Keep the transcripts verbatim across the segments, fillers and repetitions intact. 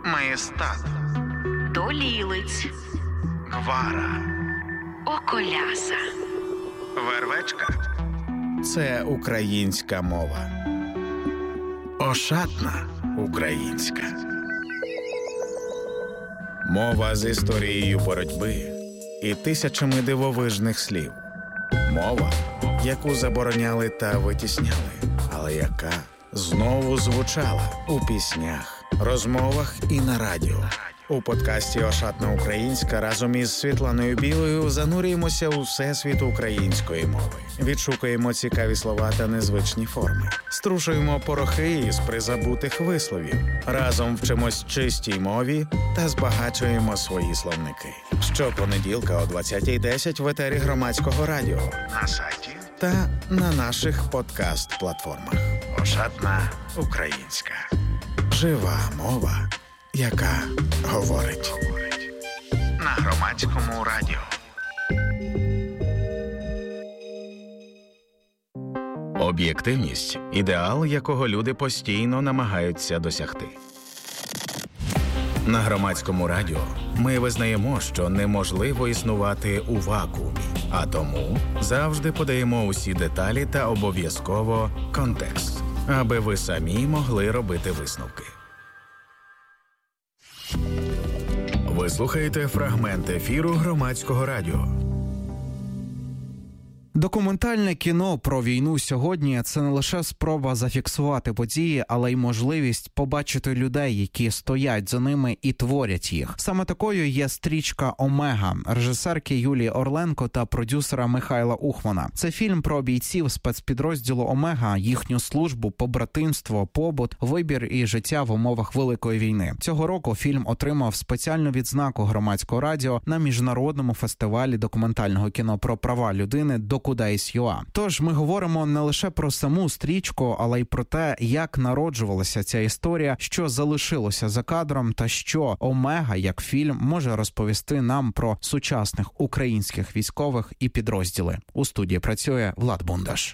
Маєстат, Долілиць, Гвара, Околяса, Вервечка. Це українська мова. Ошатна українська. Мова з історією боротьби і тисячами дивовижних слів. Мова, яку забороняли та витісняли, але яка знову звучала у піснях, розмовах і на радіо. У подкасті «Ошатна українська» разом із Світланою Білою занурюємося у всесвіт української мови. Відшукуємо цікаві слова та незвичні форми. Струшуємо порохи із призабутих висловів. Разом вчимось чистій мові та збагачуємо свої словники. Щопонеділка о двадцятій десять в етері Громадського радіо, на сайті та на наших подкаст-платформах. «Ошатна українська». Жива мова, яка говорить. На Громадському радіо. Об'єктивність – ідеал, якого люди постійно намагаються досягти. На Громадському радіо ми визнаємо, що неможливо існувати у вакуумі, а тому завжди подаємо усі деталі та обов'язково контекст, аби ви самі могли робити висновки. Ви слухаєте фрагмент ефіру Громадського радіо. Документальне кіно про війну сьогодні – це не лише спроба зафіксувати події, але й можливість побачити людей, які стоять за ними і творять їх. Саме такою є стрічка «Омега» режисерки Юлії Орленко та продюсера Михайла Ухмана. Це фільм про бійців спецпідрозділу «Омега», їхню службу, побратимство, побут, вибір і життя в умовах Великої війни. Цього року фільм отримав спеціальну відзнаку Громадського радіо на міжнародному фестивалі документального кіно про права людини «Докудайс.ЮА». Тож ми говоримо не лише про саму стрічку, але й про те, як народжувалася ця історія, що залишилося за кадром та що «Омега» як фільм може розповісти нам про сучасних українських військових і підрозділи. У студії працює Влад Бундаш.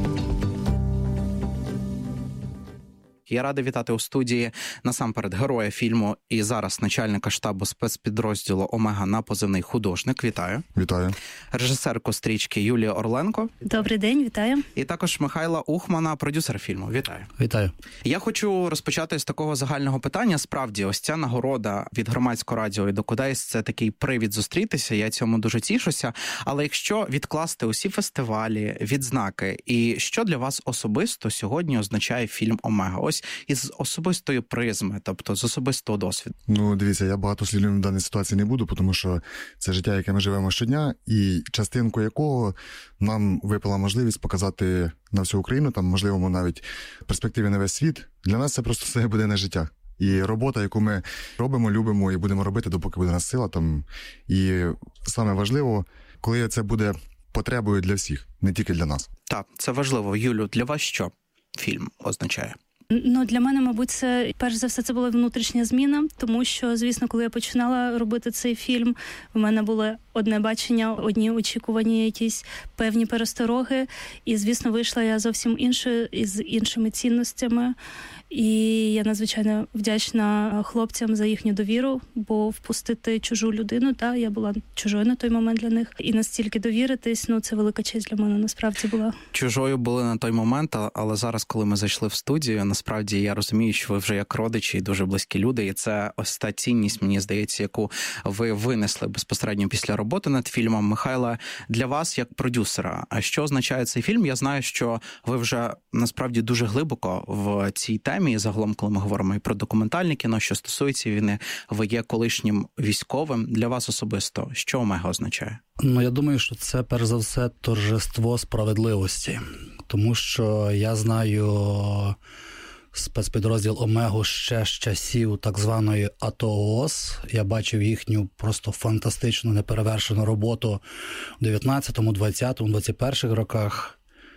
Я радий вітати у студії насамперед героя фільму і зараз начальника штабу спецпідрозділу «Омега» на позивний «Художник». Вітаю. Вітаю. Режисерку стрічки Юлію Орленко. Добрий день, вітаю. І також Михайла Ухмана, продюсер фільму. Вітаю. Вітаю. Я хочу розпочати з такого загального питання. Справді, ось ця нагорода від Громадського радіо і «Докудайс» – це такий привід зустрітися, я цьому дуже тішуся. Але якщо відкласти усі фестивалі, відзнаки, і що для вас особисто сьогодні означає фільм «Омега»? Ось із особистої призми, тобто з особистого досвіду. Ну, дивіться, я багатослівним в даній ситуації не буду, тому що це життя, яке ми живемо щодня, і частинку якого нам випала можливість показати на всю Україну, там, можливо, навіть в перспективі на весь світ. Для нас це просто все буденне життя. І робота, яку ми робимо, любимо і будемо робити, допоки буде нас сила. Там. І саме важливо, коли це буде потребою для всіх, не тільки для нас. Так, це важливо. Юлю, для вас що фільм означає? Ну, для мене, мабуть, це, перш за все, це була внутрішня зміна, тому що, звісно, коли я починала робити цей фільм, в мене було одне бачення, одні очікування, якісь певні перестороги, і, звісно, вийшла я зовсім іншою, із іншими цінностями. І я надзвичайно вдячна хлопцям за їхню довіру, бо впустити чужу людину, та я була чужою на той момент для них. І настільки довіритись, ну це велика честь для мене насправді була. Чужою були на той момент, але зараз, коли ми зайшли в студію, насправді я розумію, що ви вже як родичі і дуже близькі люди, і це ось та цінність, мені здається, яку ви винесли безпосередньо після роботи над фільмом. Михайле, для вас як продюсера, а що означає цей фільм? Я знаю, що ви вже насправді дуже глибоко в цій темі. І загалом, коли ми говоримо і про документальне кіно, що стосується війни, ви є колишнім військовим. Для вас особисто, що «Омега» означає? Ну, я думаю, що це, перш за все, торжество справедливості. Тому що я знаю спецпідрозділ «Омегу» ще з часів так званої АТО-ООС. Я бачив їхню просто фантастичну, неперевершену роботу у дев'ятнадцятому, двадцятому, двадцять перших роках.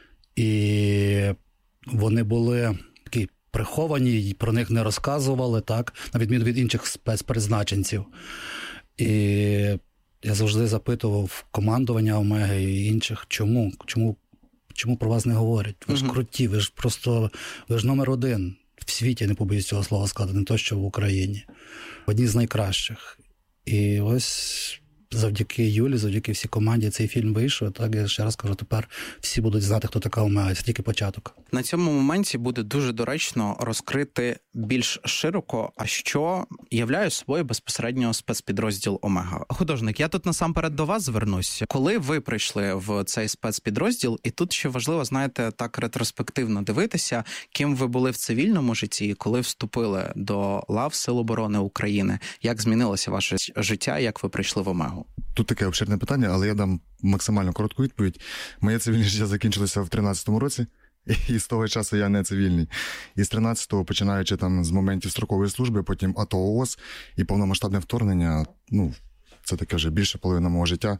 І вони були такі приховані, і про них не розказували, так, на відміну від інших спецпризначенців. І я завжди запитував командування «Омеги» і інших, чому, чому, чому про вас не говорять? Ви ж круті, ви ж просто, ви ж номер один. в світі, не побоюсь цього слова сказати, не то, що в Україні. Одні з найкращих. І ось завдяки Юлі, завдяки всій команді цей фільм вийшов. Так, я ще раз кажу, тепер всі будуть знати, хто така Омега. Це тільки початок. На цьому моменті буде дуже доречно розкрити більш широко, а що являє собою безпосередньо спецпідрозділ Омега. Художник, я тут насамперед до вас звернусь. Коли ви прийшли в цей спецпідрозділ, і тут ще важливо, знаєте, так ретроспективно дивитися, ким ви були в цивільному житті, коли вступили до лав Сил оборони України, як змінилося ваше життя, як ви прийшли в Омегу? Тут таке обширне питання, але я дам максимально коротку відповідь. Моє цивільне життя закінчилося в тринадцятому році, і з того часу я не цивільний. І з тринадцятого, починаючи там з моментів строкової служби, потім АТО, ООС і повномасштабне вторгнення, ну, це таке вже більше половина мого життя.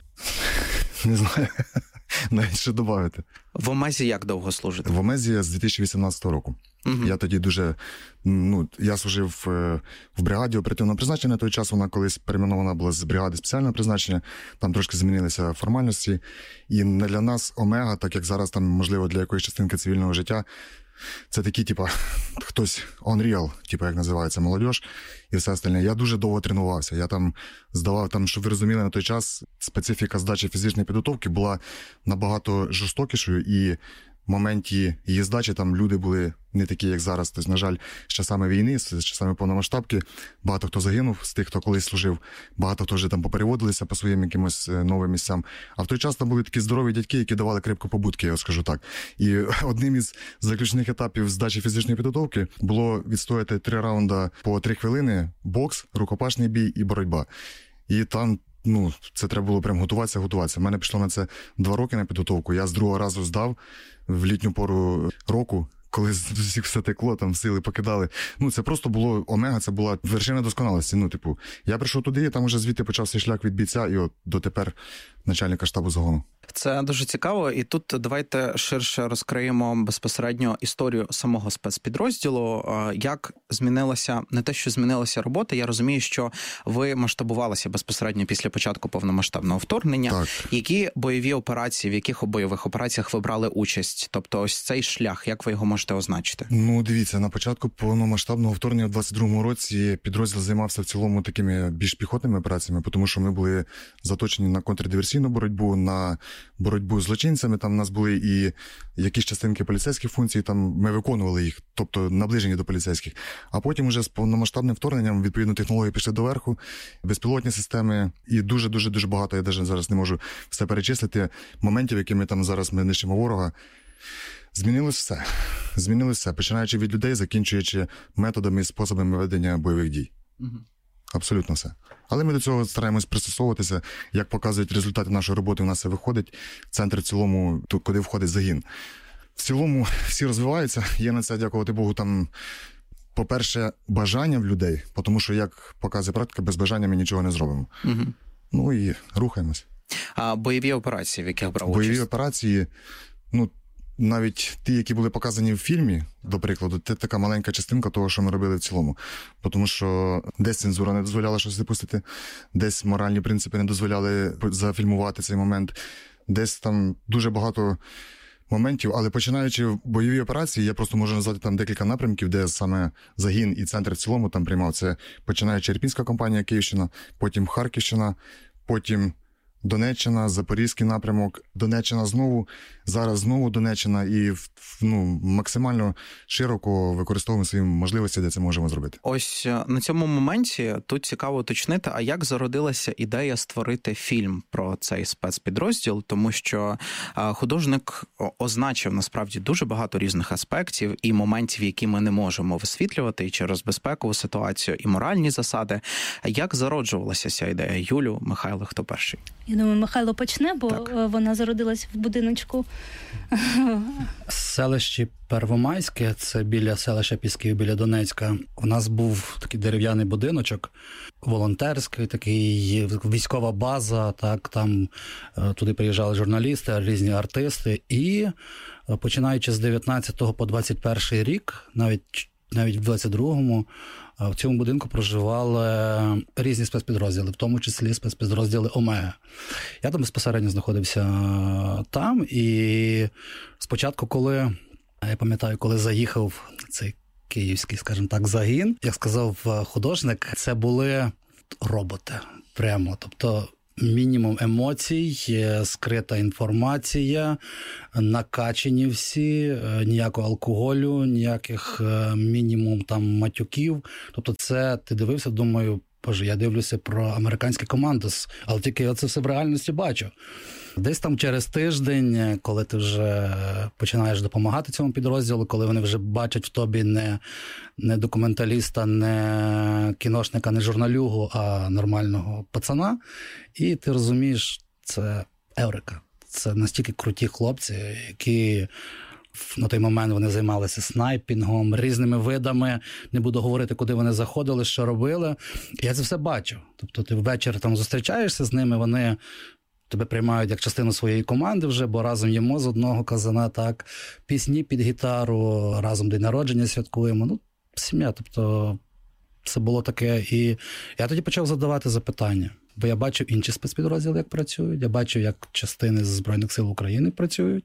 Не знаю, навіть що додати. В Омезі як довго служите? В Омезі я з дві тисячі вісімнадцятого року. Угу. Я тоді дуже, ну, я служив в, в бригаді оперативного призначення на той час, вона колись перейменована була з бригади спеціального призначення, там трошки змінилися формальності. І не для нас Омега, так як зараз там, можливо, для якоїсь частинки цивільного життя, це такі, типа, хтось unreal, типа, як називається, молодіж і все остальне. Я дуже довго тренувався. Я там здавав, там, щоб ви розуміли, на той час специфіка здачі фізичної підготовки була набагато жорстокішою, і в моменті її здачі там люди були не такі, як зараз. Тобто, на жаль, з часами війни, з часами повномасштабки, багато хто загинув з тих, хто колись служив, багато хто вже там попереводилися по своїм якимось новим місцям. А в той час там були такі здорові дядьки, які давали крепко побудки, я скажу так. І одним із заключних етапів здачі фізичної підготовки було відстояти три раунди по три хвилини, бокс, рукопашний бій і боротьба. І там, ну, це треба було прям готуватися, готуватися. У мене пішло на це два роки на підготовку. Я з другого разу здав в літню пору року, коли з всіх все текло, там сили покидали. Ну, це просто було Омега, це була вершина досконалості. Ну, типу, я прийшов туди, і там уже звідти почався шлях від бійця і от дотепер начальника штабу загону. Це дуже цікаво, і тут давайте ширше розкриємо безпосередньо історію самого спецпідрозділу, як змінилася, не те, що змінилася робота, я розумію, що ви масштабувалися безпосередньо після початку повномасштабного вторгнення. Так. Які бойові операції, в яких бойових операціях ви брали участь? Тобто ось цей шлях, як ви його можете означити? Ну, дивіться, на початку повномасштабного вторгнення в двадцять другому році підрозділ займався в цілому такими більш піхотними операціями, тому що ми були заточені на контрдиверсійну боротьбу, на боротьбу з злочинцями, там у нас були і якісь частинки поліцейських функцій, там ми виконували їх, тобто наближені до поліцейських. А потім уже з повномасштабним вторгненням, відповідно, технології пішли доверху, безпілотні системи і дуже-дуже-дуже багато, я навіть зараз не можу все перечислити, моментів, якими там зараз ми нищимо ворога. Змінилось все. Змінилось все, починаючи від людей, закінчуючи методами і способами ведення бойових дій. Угу. Абсолютно все. Але ми до цього стараємось пристосовуватися. Як показують результати нашої роботи, у нас це виходить. Центр в цілому, куди входить загін. В цілому всі розвиваються. Є на це, дякувати Богу, там, по-перше, бажання в людей, тому що, як показує практика, без бажання ми нічого не зробимо. Угу. Ну і рухаємось. А бойові операції, в яких брав участь? Бойові операції, ну, навіть ті, які були показані в фільмі, до прикладу, це така маленька частинка того, що ми робили в цілому. Тому що десь цензура не дозволяла щось випустити, десь моральні принципи не дозволяли зафільмувати цей момент, десь там дуже багато моментів, але починаючи бойові операції, я просто можу назвати там декілька напрямків, де саме загін і центр в цілому там приймав. Це починаючи Ірпінська компанія, Київщина, потім Харківщина, потім Донеччина, Запорізький напрямок, Донеччина знову, зараз знову Донеччина і ну, максимально широко використовуємо свої можливості, де це можемо зробити. Ось на цьому моменті тут цікаво уточнити, а як зародилася ідея створити фільм про цей спецпідрозділ, тому що художник означив насправді дуже багато різних аспектів і моментів, які ми не можемо висвітлювати і через безпекову ситуацію, і моральні засади. Як зароджувалася ця ідея? Юлю, Михайло, хто перший? Я думаю, Михайло почне, бо так. Вона зародилась в будиночку. Селище Первомайське, це біля селища Пісків, біля Донецька. У нас був такий дерев'яний будиночок, волонтерський, такий військова база, так, там туди приїжджали журналісти, різні артисти. І починаючи з дев'ятнадцятого по двадцять перший рік, навіть навіть в двадцять другому, в цьому будинку проживали різні спецпідрозділи, в тому числі спецпідрозділи Омега. Я там безпосередньо знаходився там, і спочатку, коли, я пам'ятаю, коли заїхав цей київський, скажімо так, загін. Як сказав художник, це були роботи прямо. Тобто мінімум емоцій, скрита інформація, накачені всі, ніякого алкоголю, ніяких мінімум там матюків. Тобто це, ти дивився, думаю, боже, я дивлюся про американське командос, але тільки я це все в реальності бачу. Десь там через тиждень, коли ти вже починаєш допомагати цьому підрозділу, коли вони вже бачать в тобі не, не документаліста, не кіношника, не журналюгу, а нормального пацана, і ти розумієш, це еврика. Це настільки круті хлопці, які на той момент вони займалися снайпінгом, різними видами. Не буду говорити, куди вони заходили, що робили. Я це все бачу. Тобто ти ввечері там зустрічаєшся з ними, вони тебе приймають як частину своєї команди вже, бо разом їмо з одного казана, так, пісні під гітару, разом день народження святкуємо. Ну, сім'я, тобто це було таке. І я тоді почав задавати запитання. Бо я бачив інші спецпідрозділи, як працюють, я бачив, як частини Збройних сил України працюють.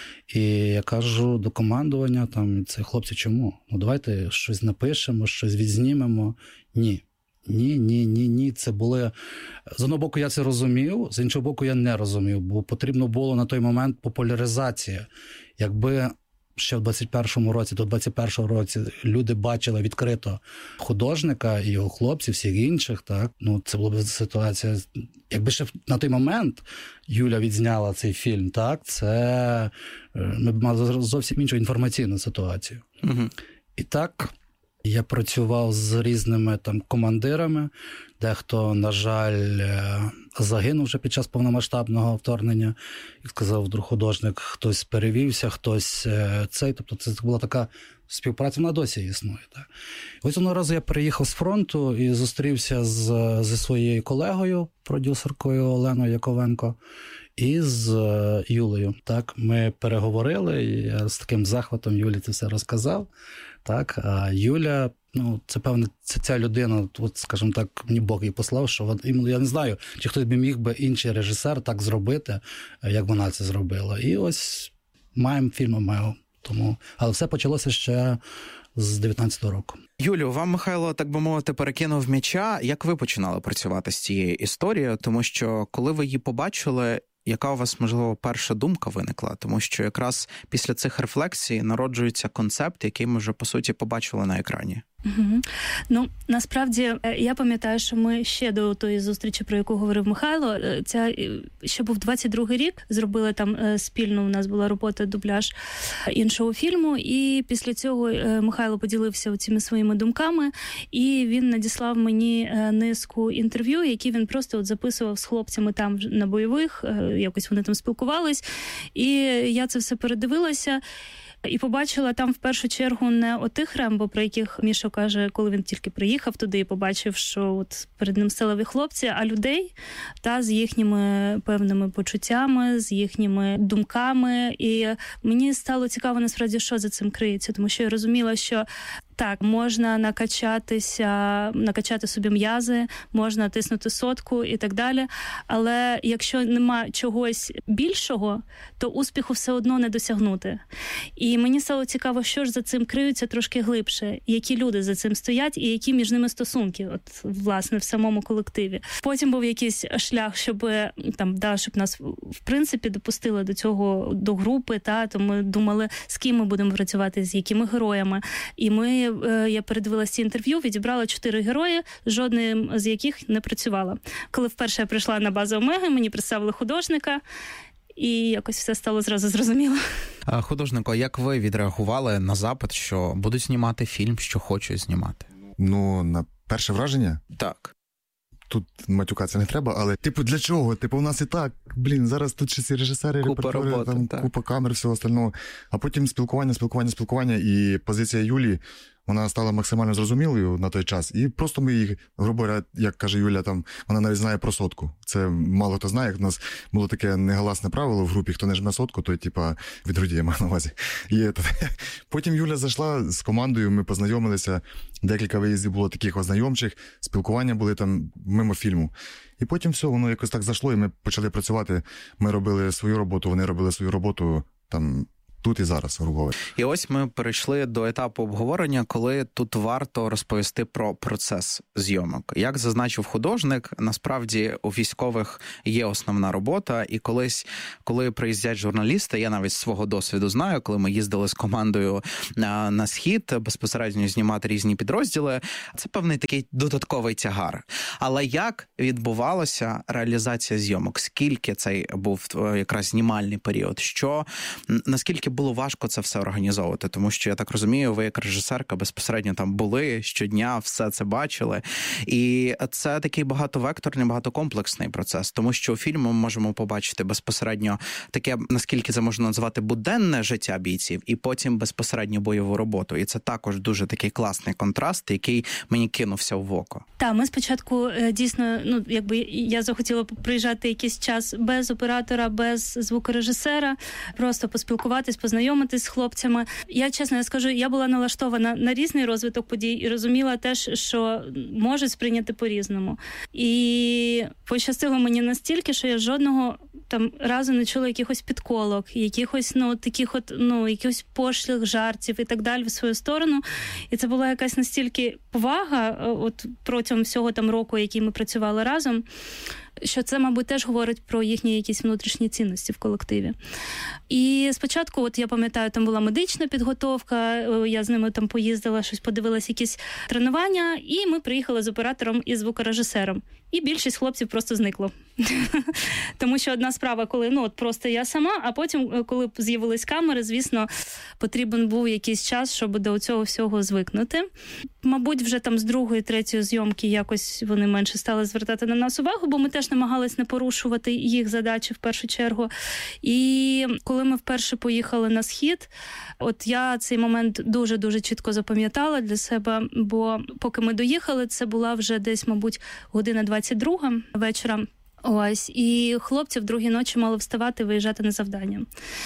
І я кажу до командування, там, це хлопці, чому? Ну, давайте щось напишемо, щось відзнімемо. Ні. Ні, ні, ні, ні. Це були... З одного боку, я це розумів, з іншого боку, я не розумів, бо потрібно було на той момент популяризація. Якби ще в двадцять першому році, до двадцять першого році люди бачили відкрито художника і його хлопців, всіх інших, так, ну, це була б ситуація. Якби ще на той момент Юля відзняла цей фільм, так, це ми б мали зовсім іншу інформаційну ситуацію. Угу. І так, я працював з різними там командирами, дехто, на жаль, загинув вже під час повномасштабного вторгнення. Як сказав вдруг художник, хтось перевівся, хтось цей. Тобто це була така співпраця, вона досі існує. Так. Ось одного разу я приїхав з фронту і зустрівся з, зі своєю колегою, продюсеркою Оленою Яковенко, і з Юлею. Так, ми переговорили, і я з таким захватом Юлі це все розказав. Так, а Юля, ну, це, певне, це ця людина, от, скажімо так, мені Бог їй послав, що от, я не знаю, чи хтось би міг би інший режисер так зробити, як вона це зробила. І ось маємо фільм «Омега». Тому, але все почалося ще з дев'ятнадцятого року. Юлю, вам Михайло, так би мовити, перекинув м'яча. Як ви починали працювати з цією історією? Тому що, коли ви її побачили, яка у вас, можливо, перша думка виникла? Тому що якраз після цих рефлексій народжується концепт, який ми вже, по суті, побачили на екрані. Угу. Ну, насправді, я пам'ятаю, що ми ще до тої зустрічі, про яку говорив Михайло, ця ще був двадцять другий рік, зробили там спільно, у нас була робота, дубляж іншого фільму, і після цього Михайло поділився цими своїми думками, і він надіслав мені низку інтерв'ю, які він просто от записував з хлопцями там на бойових, якось вони там спілкувались, і я це все передивилася, і побачила там в першу чергу не отих Рембо, про яких Міша каже, коли він тільки приїхав туди і побачив, що от перед ним сталеві хлопці, а людей та з їхніми певними почуттями, з їхніми думками. І мені стало цікаво, насправді, що за цим криється, тому що я розуміла, що так, можна накачатися, накачати собі м'язи, можна тиснути сотку і так далі, але якщо нема чогось більшого, то успіху все одно не досягнути. І мені стало цікаво, що ж за цим криються трошки глибше, які люди за цим стоять і які між ними стосунки, от, власне, в самому колективі. Потім був якийсь шлях, щоб, там, да, щоб нас, в принципі, допустили до цього, до групи, та, то ми думали, з ким ми будемо працювати, з якими героями. І ми я передивилася ці інтерв'ю, відібрала чотири герої, жодним з яких не працювала. Коли вперше я прийшла на базу Омеги, мені представили художника, і якось все стало зразу зрозуміло. Художнико, як ви відреагували на запит, що будуть знімати фільм, що хочуть знімати? Ну, на перше враження? Так. Тут матюкатися не треба, але, типу, для чого? Типу, у нас і так, блін, зараз тут ще ці режисери, купа репертери, роботи, там, так. Купа камер, всього остального. А потім спілкування, спілкування, спілкування, і позиція Юлії, вона стала максимально зрозумілою на той час. І просто ми їх, грубо говоря, як каже Юля, там, вона навіть знає про сотку. Це мало хто знає, як у нас було таке негласне правило в групі, хто не жме сотку, той, типа, від груді, я маю на увазі. І потім Юля зайшла з командою, ми познайомилися, декілька виїздів було таких ознайомчих, спілкування були там мимо фільму. І потім все, воно якось так зайшло, і ми почали працювати. Ми робили свою роботу, вони робили свою роботу, там, тут і зараз, грубо говоря. І ось ми перейшли до етапу обговорення, коли тут варто розповісти про процес зйомок. Як зазначив художник, насправді у військових є основна робота, і колись, коли приїздять журналісти, я навіть з свого досвіду знаю, коли ми їздили з командою на, на Схід, безпосередньо знімати різні підрозділи, це певний такий додатковий тягар. Але як відбувалася реалізація зйомок? Скільки цей був якраз знімальний період? Що, наскільки було важко це все організовувати? Тому що, я так розумію, ви як режисерка безпосередньо там були щодня, все це бачили. І це такий багатовекторний, багатокомплексний процес. Тому що у фільмі ми можемо побачити безпосередньо таке, наскільки це можна назвати, буденне життя бійців, і потім безпосередньо бойову роботу. І це також дуже такий класний контраст, який мені кинувся в око. Так, ми спочатку дійсно, ну, якби я захотіла приїжджати якийсь час без оператора, без звукорежисера, просто поспілкуватись, познайомитись з хлопцями. Я, чесно я скажу, я була налаштована на різний розвиток подій і розуміла теж, що можуть сприйняти по-різному. І пощастило мені настільки, що я жодного там разу не чула якихось підколок, якихось, ну, таких от, ну, якихось пошлих жартів і так далі в свою сторону. І це була якась настільки повага от протягом всього там року, який ми працювали разом, що це, мабуть, теж говорить про їхні якісь внутрішні цінності в колективі. І спочатку, от я пам'ятаю, там була медична підготовка, я з ними там поїздила, щось подивилась, якісь тренування, і ми приїхали з оператором і звукорежисером. І більшість хлопців просто зникло. Тому що одна справа, коли, ну, от просто я сама, а потім, коли з'явились камери, звісно, потрібен був якийсь час, щоб до цього всього звикнути. Мабуть, вже там з другої, третьої зйомки якось вони менше стали звертати на нас увагу, бо ми теж намагались не порушувати їх задачі в першу чергу. І коли ми вперше поїхали на Схід, от я цей момент дуже-дуже чітко запам'ятала для себе, бо поки ми доїхали, це була вже десь, мабуть, година двадцять друга вечора. Ось, і хлопці в другій ночі мали вставати і виїжджати на завдання.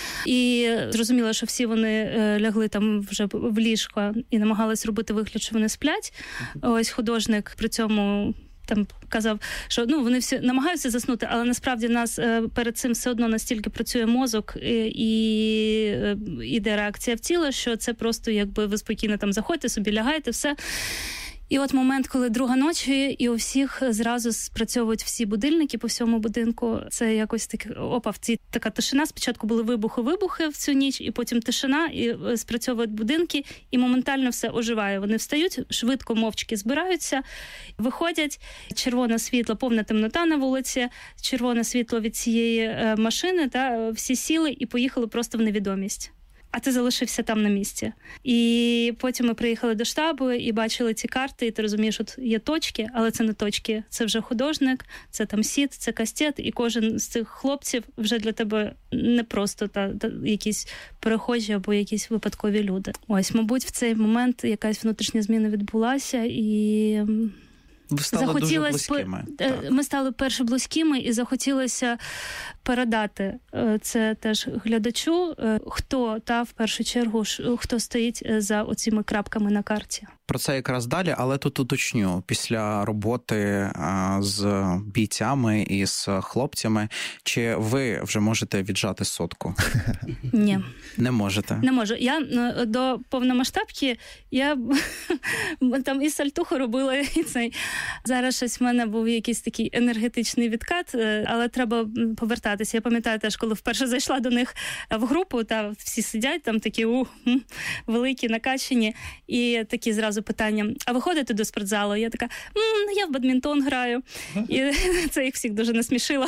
І зрозуміло, що всі вони лягли там вже в ліжко і намагались робити вигляд, що вони сплять. Ось художник при цьому там казав, що ну вони всі намагаються заснути, але насправді нас перед цим все одно настільки працює мозок і, і іде реакція в тіло, що це просто якби ви спокійно там заходьте, собі лягаєте, все. І от момент, коли друга ночі, і у всіх зразу спрацьовують всі будильники по всьому будинку. Це якось таке, опа, в цій така тишина. Спочатку були вибухи-вибухи в цю ніч, і потім тишина, і спрацьовують будинки, і моментально все оживає. Вони встають, швидко, мовчки збираються, виходять, червоне світло, повна темнота на вулиці, червоне світло від цієї машини, та всі сіли і поїхали просто в невідомість. А ти залишився там на місці. І потім ми приїхали до штабу і бачили ці карти, і ти розумієш, от є точки, але це не точки. Це вже художник, це там Сід, це Кастет, і кожен з цих хлопців вже для тебе не просто та, та якісь перехожі або якісь випадкові люди. Ось, мабуть, в цей момент якась внутрішня зміна відбулася, і... Ви стали дуже близькими. Ми стали перше близькими, і захотілося передати це теж глядачу, хто, та, в першу чергу, хто стоїть за оціми крапками на карті. Про це якраз далі, але тут уточню. Після роботи з бійцями і з хлопцями, чи ви вже можете віджати сотку? Ні. Не можете? Не можу. Я до повномасштабки, я там і сальтуху робила, і цей. Зараз щось в мене був якийсь такий енергетичний відкат, але треба повертатися. Я пам'ятаю теж, коли вперше зайшла до них в групу, та всі сидять там такі у, великі, накачані, і такі зразу питання, а ви ходите до спортзалу? Я така, м-м, я в бадмінтон граю. І це їх всіх дуже насмішило.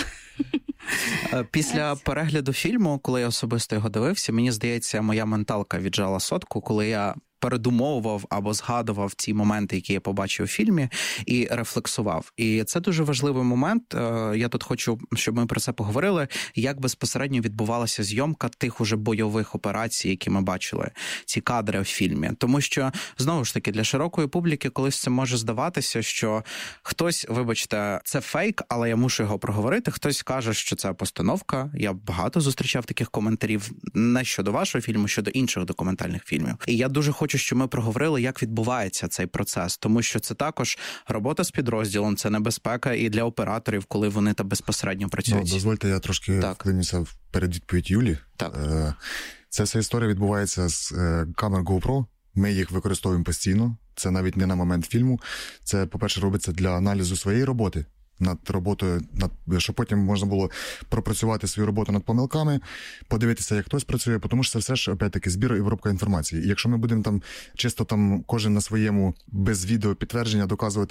Після перегляду фільму, коли я особисто його дивився, мені здається, моя менталка віджала сотку, коли я передумовував або згадував ті моменти, які я побачив у фільмі, і рефлексував. І це дуже важливий момент. Я тут хочу, щоб ми про це поговорили, як безпосередньо відбувалася зйомка тих уже бойових операцій, які ми бачили, ці кадри в фільмі. Тому що, знову ж таки, для широкої публіки колись це може здаватися, що хтось, вибачте, це фейк, але я мушу його проговорити, хтось каже, що це постановка. Я багато зустрічав таких коментарів не щодо вашого фільму, щодо інших документальних фільмів. І я дуже хочу хочу, щоб ми проговорили, як відбувається цей процес, тому що це також робота з підрозділом, це небезпека і для операторів, коли вони там безпосередньо працюють. Ну, дозвольте, я трошки так. вклинюся в передвідповідь Юлі. Так. Ця вся історія відбувається з камер GoPro. Ми їх використовуємо постійно. Це навіть не на момент фільму. Це, по-перше, робиться для аналізу своєї роботи. Над роботою, над, щоб потім можна було пропрацювати свою роботу над помилками, подивитися, як хтось працює, тому що це все ж, опять-таки, збір і обробка інформації. І якщо ми будемо там чисто там кожен на своєму без відео підтвердження доказувати